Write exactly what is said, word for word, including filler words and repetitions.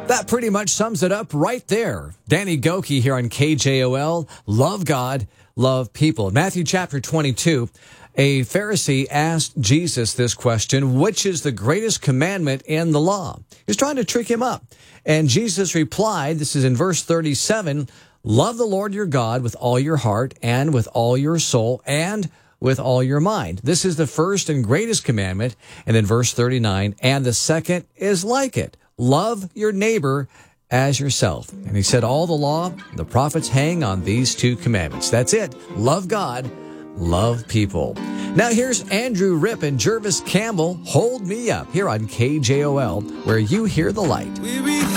That pretty much sums it up right there. Danny Goki here on K J O L. Love God, love people. Matthew chapter twenty-two, a Pharisee asked Jesus this question, which is the greatest commandment in the law? He was trying to trick him up. And Jesus replied, this is in verse thirty-seven, love the Lord your God with all your heart and with all your soul and with all your mind. This is the first and greatest commandment. And then verse thirty-nine, and the second is like it. Love your neighbor as yourself. And he said, all the law, the prophets hang on these two commandments. That's it. Love God, love people. Now here's Andrew Ripp and Jervis Campbell, Hold Me Up, here on K J O L, where you hear the light.